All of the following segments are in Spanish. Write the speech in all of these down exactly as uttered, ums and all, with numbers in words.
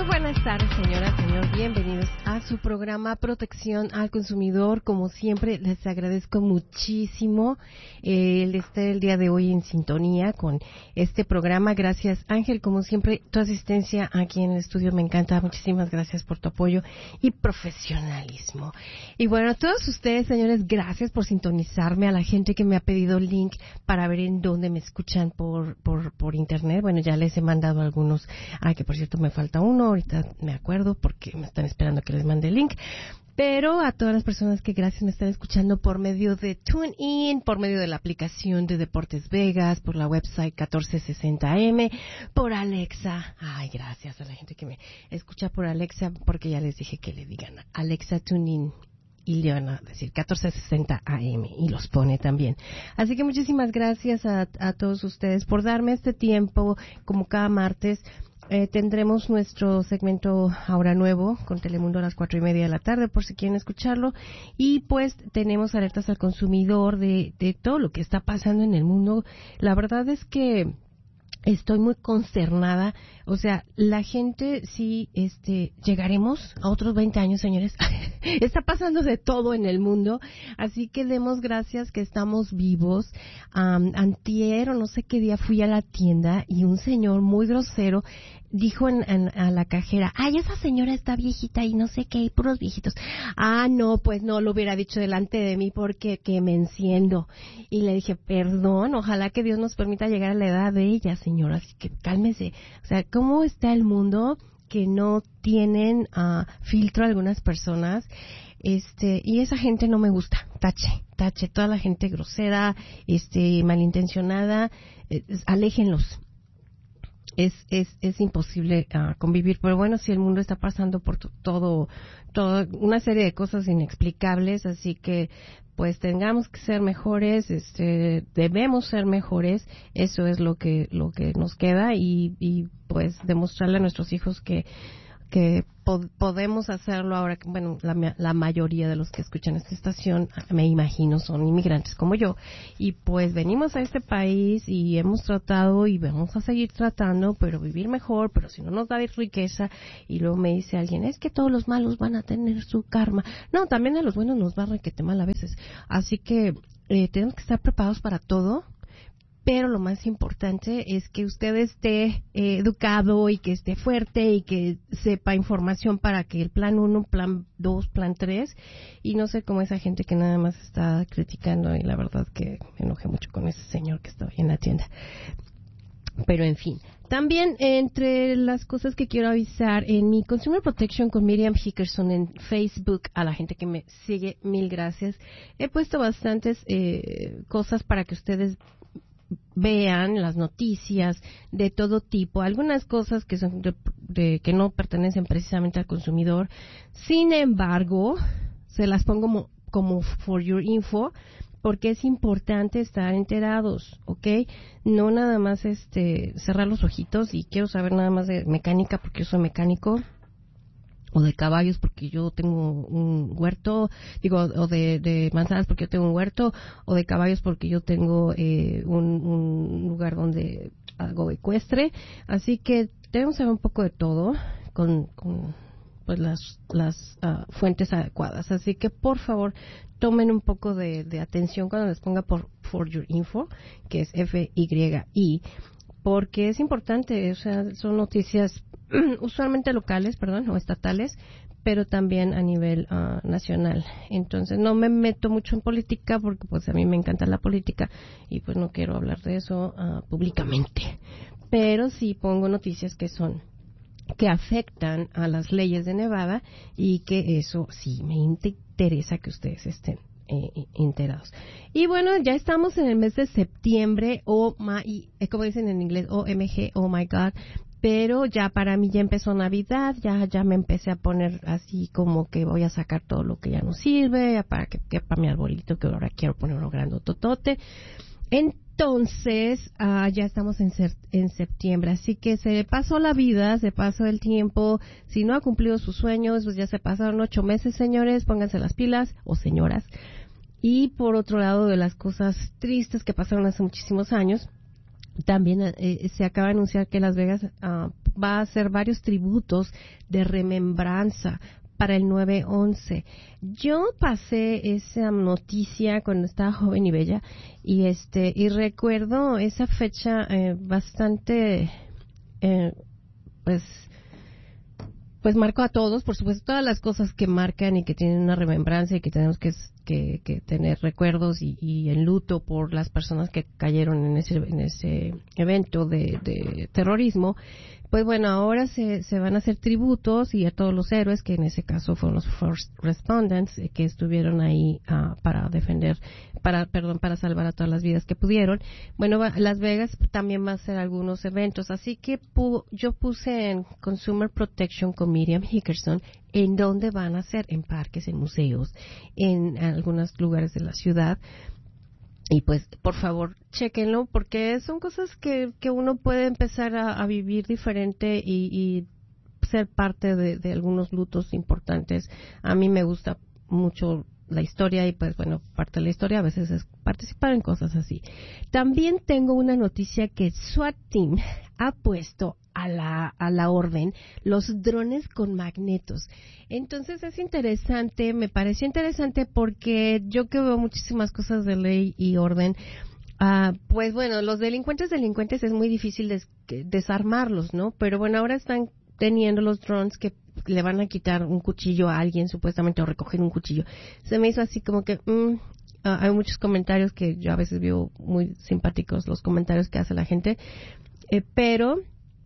Muy buenas tardes, señora, señor. Bienvenidos a su programa Protección al Consumidor. Como siempre, les agradezco muchísimo eh, el estar el día de hoy en sintonía con este programa. Gracias, Ángel. Como siempre, tu asistencia aquí en el estudio me encanta. Muchísimas gracias por tu apoyo y profesionalismo. Y bueno, a todos ustedes, señores, gracias por sintonizarme. A la gente que me ha pedido link para ver en dónde me escuchan por, por, por internet. Bueno, ya les he mandado algunos. Ah, que por cierto me falta uno. Ahorita me acuerdo porque me están esperando que les mande el link. Pero a todas las personas que gracias me están escuchando por medio de TuneIn, por medio de la aplicación de Deportes Vegas, por la website catorce sesenta eme, por Alexa. Ay, gracias a la gente que me escucha por Alexa, porque ya les dije que le digan Alexa TuneIn. Y le van a decir catorce sesenta A M y los pone también. Así que muchísimas gracias a, a todos ustedes por darme este tiempo, como cada martes. Eh, tendremos nuestro segmento ahora nuevo con Telemundo a las cuatro y media de la tarde, por si quieren escucharlo. Y pues tenemos alertas al consumidor de, de todo lo que está pasando en el mundo. La verdad es que estoy muy consternada. O sea, la gente sí, este, llegaremos a otros veinte años, señores. Está pasando de todo en el mundo. Así que demos gracias que estamos vivos. Um, antier o no sé qué día fui a la tienda y un señor muy grosero dijo en, en, a la cajera, ay, esa señora está viejita y no sé qué, y puros viejitos. Ah, no, pues no lo hubiera dicho delante de mí porque que me enciendo. Y le dije, perdón, ojalá que Dios nos permita llegar a la edad de ella, señora, así que cálmese. O sea, ¿cómo está el mundo que no tienen uh, filtro algunas personas? Este, y esa gente no me gusta. Tache, tache, toda la gente grosera, este, malintencionada, eh, aléjenlos. Es, es, es imposible uh, convivir, pero bueno, si el mundo está pasando por t- todo, todo, una serie de cosas inexplicables, así que pues tengamos que ser mejores, este, debemos ser mejores, eso es lo que, lo que nos queda y, y pues demostrarle a nuestros hijos que, que po- podemos hacerlo ahora. Que, bueno, la, la mayoría de los que escuchan esta estación, me imagino, son inmigrantes como yo, y pues venimos a este país y hemos tratado y vamos a seguir tratando, pero vivir mejor, pero si no nos da riqueza. Y luego me dice alguien, es que todos los malos van a tener su karma. No, también a los buenos nos va requete mal a veces. Así que eh, tenemos que estar preparados para todo. Pero lo más importante es que usted esté eh, educado y que esté fuerte y que sepa información para que el plan uno, plan dos, plan tres, y no sé cómo esa gente que nada más está criticando, y la verdad que me enojé mucho con ese señor que estaba ahí en la tienda. Pero en fin, también entre las cosas que quiero avisar, en mi Consumer Protection con Miriam Hickerson en Facebook, a la gente que me sigue, mil gracias, he puesto bastantes eh, cosas para que ustedes vean las noticias de todo tipo, algunas cosas que son de, de, que no pertenecen precisamente al consumidor. Sin embargo, se las pongo como, como for your info, porque es importante estar enterados, ¿ok? No nada más este cerrar los ojitos y quiero saber nada más de mecánica porque yo soy mecánico, o de caballos porque yo tengo un huerto, digo, o de, de manzanas porque yo tengo un huerto, o de caballos porque yo tengo eh, un, un lugar donde hago ecuestre. Así que debemos saber un poco de todo con, con pues las, las uh, fuentes adecuadas. Así que por favor tomen un poco de, de atención cuando les ponga por For Your Info, que es F Y I, porque es importante. O sea, son noticias usualmente locales, perdón, o estatales, pero también a nivel uh, nacional. Entonces no me meto mucho en política porque pues a mí me encanta la política y pues no quiero hablar de eso uh, públicamente. Pero sí pongo noticias que son que afectan a las leyes de Nevada y que eso sí me interesa que ustedes estén Eh, enterados. Y bueno, ya estamos en el mes de septiembre, o my, eh, como dicen en inglés, O M G, oh my God, pero ya para mí ya empezó Navidad, ya ya me empecé a poner así como que voy a sacar todo lo que ya no sirve, para que quepa mi arbolito, que ahora quiero poner uno grandototote. Entonces, ah, ya estamos en, ser, en septiembre, así que se pasó la vida, se pasó el tiempo. Si no ha cumplido sus sueños, pues ya se pasaron ocho meses, señores, pónganse las pilas, o señoras. Y por otro lado, de las cosas tristes que pasaron hace muchísimos años, también eh, se acaba de anunciar que Las Vegas uh, va a hacer varios tributos de remembranza para el nueve once. Yo pasé esa noticia cuando estaba joven y bella y este y recuerdo esa fecha eh, bastante eh, pues pues marcó a todos, por supuesto, todas las cosas que marcan y que tienen una remembranza y que tenemos que, que, que tener recuerdos y, y en luto por las personas que cayeron en ese en ese evento de, de terrorismo. Pues bueno, ahora se, se van a hacer tributos y a todos los héroes, que en ese caso fueron los first responders, eh, que estuvieron ahí uh, para defender, para, perdón, para salvar a todas las vidas que pudieron. Bueno, va, Las Vegas también va a hacer algunos eventos, así que pu, yo puse en Consumer Protection con Miriam Hickerson en dónde van a ser, en parques, en museos, en, en algunos lugares de la ciudad. Y pues, por favor, chéquenlo, porque son cosas que, que uno puede empezar a, a vivir diferente y, y ser parte de, de algunos lutos importantes. A mí me gusta mucho la historia y pues bueno, parte de la historia a veces es participar en cosas así. También tengo una noticia que SWAT Team ha puesto a la, a la orden los drones con magnetos. Entonces es interesante, me pareció interesante porque yo que veo muchísimas cosas de ley y orden, uh, pues bueno, los delincuentes delincuentes es muy difícil des, desarmarlos, ¿no? Pero bueno, ahora están teniendo los drones que le van a quitar un cuchillo a alguien supuestamente o recoger un cuchillo. Se me hizo así como que mm, uh, hay muchos comentarios que yo a veces veo muy simpáticos los comentarios que hace la gente, eh, pero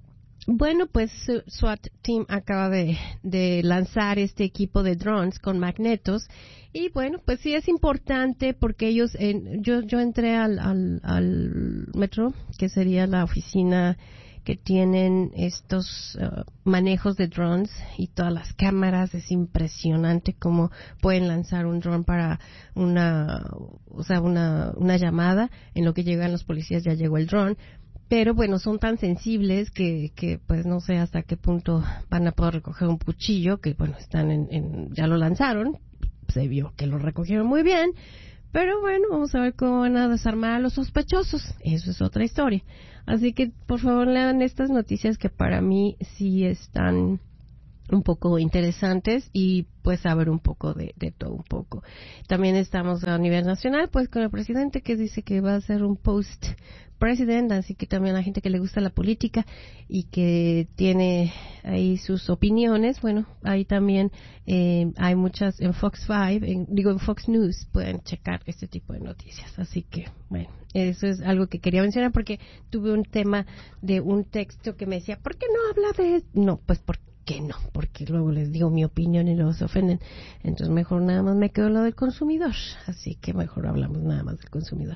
bueno, pues SWAT Team acaba de, de lanzar este equipo de drones con magnetos y bueno, pues sí es importante porque ellos, en, yo yo entré al, al, al metro, que sería la oficina que tienen estos uh, manejos de drones y todas las cámaras. Es impresionante cómo pueden lanzar un drone para una, o sea, una, una llamada. En lo que llegan los policías ya llegó el drone. Pero bueno, son tan sensibles que, que pues no sé hasta qué punto van a poder recoger un cuchillo, que bueno, están en, en ya lo lanzaron, se vio que lo recogieron muy bien, pero bueno, vamos a ver cómo van a desarmar a los sospechosos, eso es otra historia. Así que por favor lean estas noticias que para mí sí están un poco interesantes y pues saber un poco de, de todo un poco. También estamos a nivel nacional pues con el presidente que dice que va a hacer un post president, así que también a la gente que le gusta la política y que tiene ahí sus opiniones, bueno, ahí también eh, hay muchas en Fox cinco, en, digo en Fox News, pueden checar este tipo de noticias, así que bueno, eso es algo que quería mencionar porque tuve un tema de un texto que me decía, ¿por qué no habla de...? No, pues porque que no, porque luego les digo mi opinión y luego se ofenden. Entonces mejor nada más me quedo lo del consumidor. Así que mejor hablamos nada más del consumidor.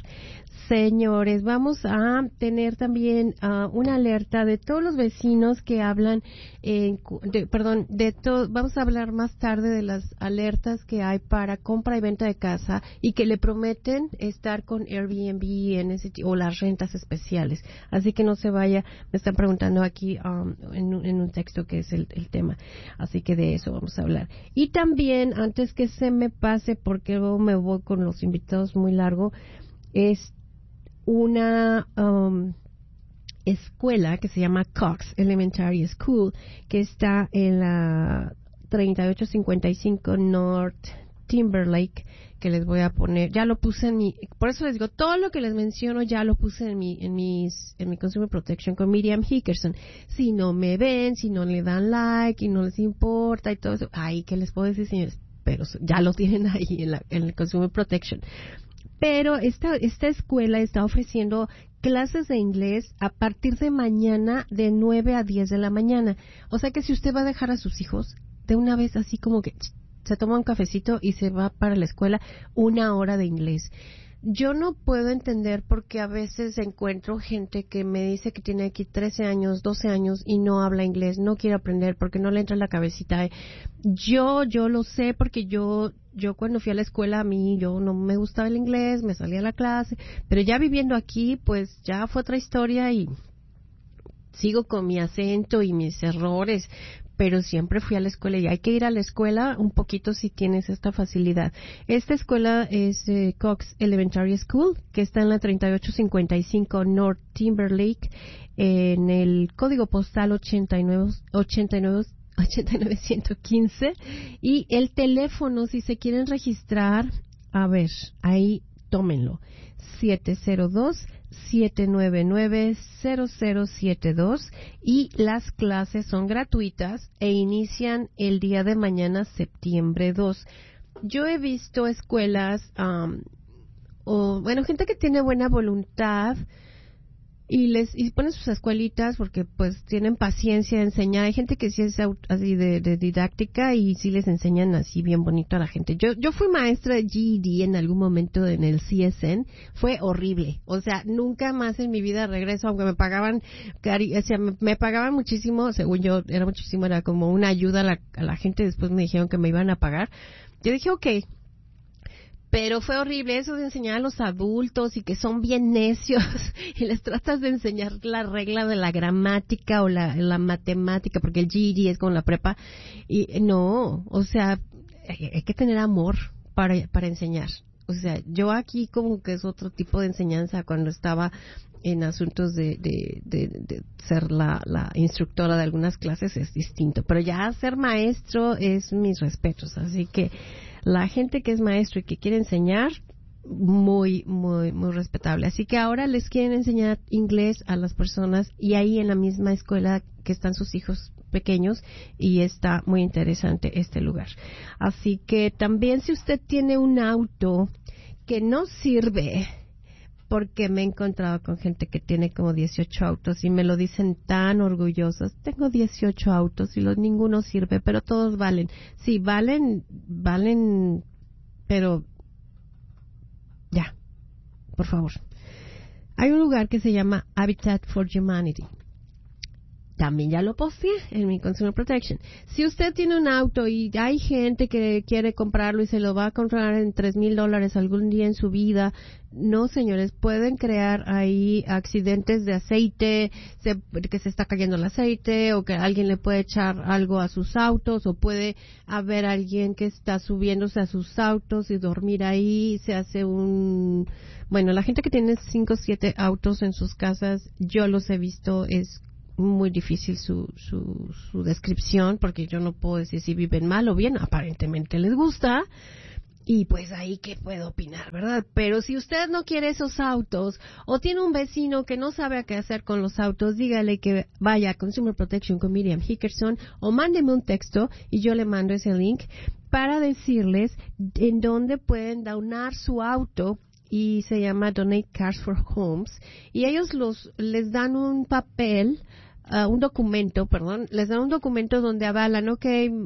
Señores, vamos a tener también uh, una alerta de todos los vecinos que hablan, en, de, perdón, de to, vamos a hablar más tarde de las alertas que hay para compra y venta de casa y que le prometen estar con Airbnb en ese, o las rentas especiales. Así que no se vaya, me están preguntando aquí um, en, en un texto que es el, el tema. Así que de eso vamos a hablar. Y también, antes que se me pase, porque luego me voy con los invitados muy largo, es una um, escuela que se llama Cox Elementary School, que está en la treinta y ocho cincuenta y cinco North Timberlake, que les voy a poner, ya lo puse en mi, por eso les digo, todo lo que les menciono ya lo puse en mi, en mis, en mi Consumer Protection con Miriam Hickerson. Si no me ven, si no le dan like y no les importa y todo eso, ay, ¿qué les puedo decir, señores? Pero ya lo tienen ahí en, la, en el Consumer Protection. Pero esta, esta escuela está ofreciendo clases de inglés a partir de mañana de nueve a diez de la mañana. O sea que si usted va a dejar a sus hijos, de una vez así como que se toma un cafecito y se va para la escuela, una hora de inglés. Yo no puedo entender porque a veces encuentro gente que me dice que tiene aquí trece años, doce años y no habla inglés, no quiere aprender porque no le entra en la cabecita. Yo, yo lo sé porque yo, yo cuando fui a la escuela a mí, yo no me gustaba el inglés, me salía a la clase, pero ya viviendo aquí, pues ya fue otra historia y sigo con mi acento y mis errores, pero siempre fui a la escuela y hay que ir a la escuela un poquito si tienes esta facilidad. Esta escuela es eh, Cox Elementary School, que está en la treinta y ocho cincuenta y cinco North Timberlake, en el código postal ochenta y nueve, ochenta y nueve, ochenta y nueve ciento quince, y el teléfono, si se quieren registrar, a ver, ahí tómenlo, siete cero dos, siete nueve nueve, cero cero siete dos, y las clases son gratuitas e inician el día de mañana, septiembre dos. Yo he visto escuelas, um, o bueno, gente que tiene buena voluntad y les y ponen sus escuelitas porque pues tienen paciencia de enseñar. Hay gente que sí es así de, de didáctica y sí les enseñan así bien bonito a la gente. Yo yo fui maestra de G E D en algún momento en el C S N, fue horrible. O sea, nunca más en mi vida regreso, aunque me pagaban, o sea, me, me pagaban muchísimo, según yo era muchísimo, era como una ayuda a la, a la gente. Después me dijeron que me iban a pagar. Yo dije, okay. Pero fue horrible eso de enseñar a los adultos y que son bien necios y les tratas de enseñar la regla de la gramática o la, la matemática, porque el G E D es con la prepa. Y no, o sea, hay que tener amor para, para enseñar. O sea, yo aquí como que es otro tipo de enseñanza. Cuando estaba en asuntos de, de, de, de ser la, la instructora de algunas clases es distinto. Pero ya ser maestro es mis respetos. Así que la gente que es maestro y que quiere enseñar, muy, muy, muy respetable. Así que ahora les quieren enseñar inglés a las personas y ahí en la misma escuela que están sus hijos pequeños, y está muy interesante este lugar. Así que también si usted tiene un auto que no sirve, porque me he encontrado con gente que tiene como dieciocho autos y me lo dicen tan orgullosos. Tengo dieciocho autos y los, ninguno sirve, pero todos valen. Sí, valen, valen, pero ya, por favor. Hay un lugar que se llama Habitat for Humanity. También ya lo posteé en mi Consumer Protection. Si usted tiene un auto y hay gente que quiere comprarlo y se lo va a comprar en tres mil dólares algún día en su vida, no, señores, pueden crear ahí accidentes de aceite, se, que se está cayendo el aceite, o que alguien le puede echar algo a sus autos, o puede haber alguien que está subiéndose a sus autos y dormir ahí. Se hace un... Bueno, la gente que tiene cinco o siete autos en sus casas, yo los he visto, es muy difícil su, su, su descripción, porque yo no puedo decir si viven mal o bien. Aparentemente les gusta, y pues ahí qué puedo opinar, ¿verdad? Pero si usted no quiere esos autos, o tiene un vecino que no sabe qué hacer con los autos, dígale que vaya a Consumer Protection con Miriam Hickerson, o mándeme un texto y yo le mando ese link para decirles en dónde pueden donar su auto. Y se llama Donate Cars for Homes, y ellos los les dan un papel, uh, un documento, perdón, les dan un documento donde avalan, ok,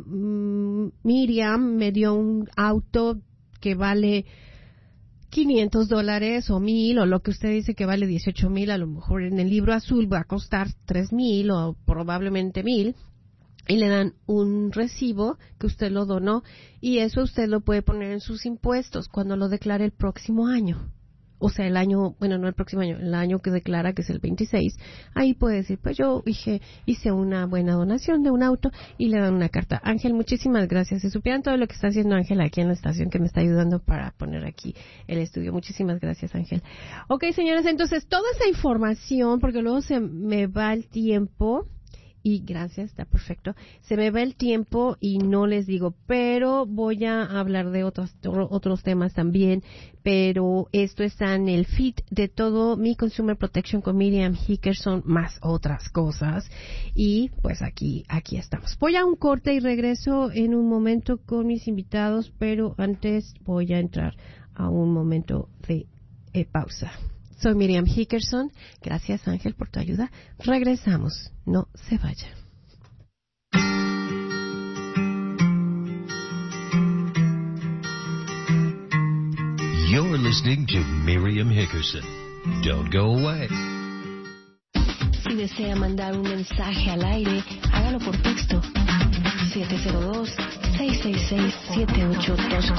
mm, Miriam me dio un auto que vale quinientos dólares o mil, o lo que usted dice que vale dieciocho mil, a lo mejor en el libro azul va a costar tres mil o probablemente mil. Y le dan un recibo que usted lo donó, y eso usted lo puede poner en sus impuestos cuando lo declare el próximo año. O sea, el año, bueno, no el próximo año, el año que declara, que es el veintiséis. Ahí puede decir, pues yo dije, hice una buena donación de un auto, y le dan una carta. Ángel, muchísimas gracias. Si supieran todo lo que está haciendo Ángel aquí en la estación, que me está ayudando para poner aquí el estudio. Muchísimas gracias, Ángel. Ok, señores, entonces toda esa información, porque luego se me va el tiempo. Y gracias, está perfecto. Se me va el tiempo y no les digo, pero voy a hablar de otros otros temas también. Pero esto está en el feed de todo mi Consumer Protection con Miriam Hickerson, más otras cosas. Y pues aquí, aquí estamos. Voy a un corte y regreso en un momento con mis invitados, pero antes voy a entrar a un momento de eh, pausa. Soy Miriam Hickerson. Gracias, Ángel, por tu ayuda. Regresamos. No se vaya. You're listening to Miriam Hickerson. Don't go away. Si desea mandar un mensaje al aire, hágalo por texto. siete cero dos, seis seis seis, siete ocho dos cuatro.